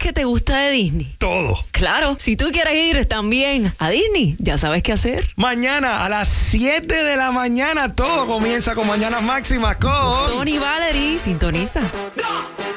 que te gusta de Disney? Todo. Claro, si tú quieres ir también a Disney, ya sabes qué hacer. Mañana a las 7 de la mañana todo comienza con Mañanas Máximas con Tony Valerie, sintoniza. Go!